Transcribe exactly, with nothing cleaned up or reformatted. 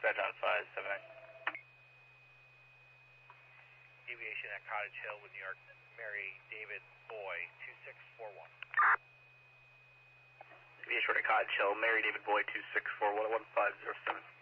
Red on five seven nine. Deviation at Cottage Hill with New York, Mary David Boy two six four one. Deviation at Cottage Hill, Mary David Boy two six four one one five zero seven.